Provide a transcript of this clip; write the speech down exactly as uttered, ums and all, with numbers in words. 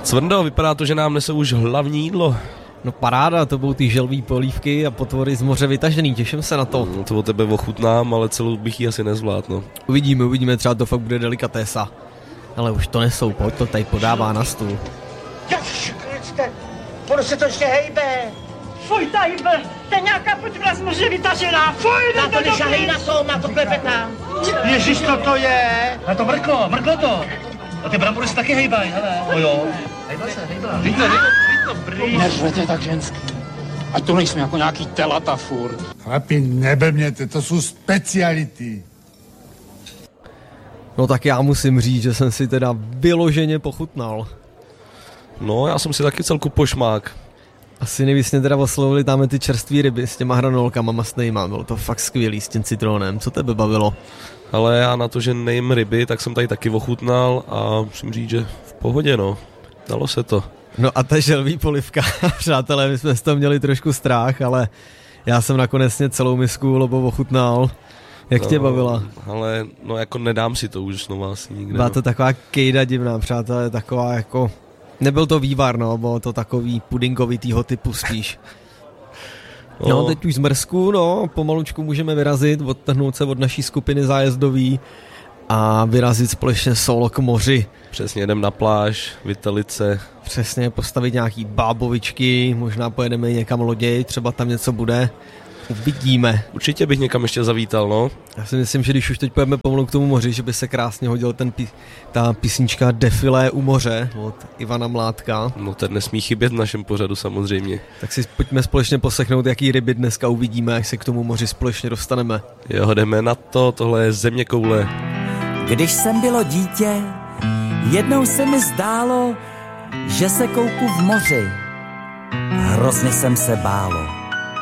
Cvrndo, vypadá to, že nám nese už hlavní jídlo. No paráda, to budou ty želví polívky a potvory z moře vytažený, těším se na to. No, to o tebe ochutnám, ale celou bych ji asi nezvládl, no. Uvidíme, uvidíme, třeba to fakt bude delikatésa. Ale už to nesou, pojď, to tady podává na stůl. Jaš, kličte, ono se to ještě hejbe. Fuj, ta hýbe, to je nějaká potvora z moře vytažená. Fuj, Na to nešahej na sol, má to klepetá. Ježiš, co to je? A to mrklo, mrklo to. A ty brambory se taky hejbají, hele. No jo. Hejba se, hejba. Víte, víte, Neřvete tak ženský. Ať to nejsme jako nějaký telata furt. Chlapi, neblbněte, to jsou speciality. No tak já musím říct, že jsem si teda vyloženě pochutnal. No, já jsem si taky celku pošmák. Asi nejvíc mě teda oslovili tam ty čerstvé ryby s těma hranolkama masnejma, bylo to fakt skvělý s tím citronem, co tebe bavilo? Ale já na to, že nejím ryby, tak jsem tady taky ochutnal a musím říct, že v pohodě, no. Dalo se to. No a ta želví polivka, přátelé, my jsme z toho měli trošku strach, ale já jsem nakonec mě celou misku lobou ochutnal. Jak no, tě bavila? Ale no jako nedám si to už znovu asi nikde. Byla no. to taková kejda divná, přátelé, taková jako... Nebyl to vývar, no, bylo to takový pudingovitýho typu spíš. No, no teď už z Mrzku, no, pomalučku můžeme vyrazit, odtrhnout se od naší skupiny zájezdový a vyrazit společně solo k moři. Přesně, jdem na pláž, vytelit se. Přesně, postavit nějaký bábovičky, možná pojedeme někam loděj, třeba tam něco bude. Uvidíme. Určitě bych někam ještě zavítal, no. Já si myslím, že když už teď pojeme pomalu k tomu moři, že by se krásně hodil ten pí- ta písnička Defilé u moře od Ivana Mládka. No ten nesmí chybět v našem pořadu samozřejmě. Tak si pojďme společně poslechnout, jaký ryby dneska uvidíme, až se k tomu moři společně dostaneme. Jo, jdeme na to, tohle je Zeměkoule. Když jsem bylo dítě, jednou se mi zdálo, že se koupu v moři. Hrozně jsem se bálo.